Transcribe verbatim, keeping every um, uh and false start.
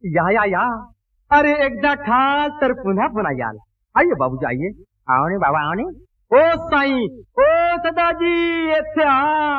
या या या अरे एकदा ठाल तर पुन्हा पुन्हा याल. आइए बाबूजी आइए. आवणे बाबा आवणे. ओ साई, ओ सदाजी येथे आ.